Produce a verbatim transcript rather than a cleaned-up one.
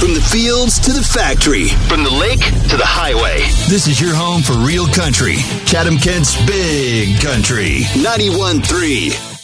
From the fields to the factory, from the lake to the highway. This is your home for real country. Chatham Kent's Big Country. ninety-one point three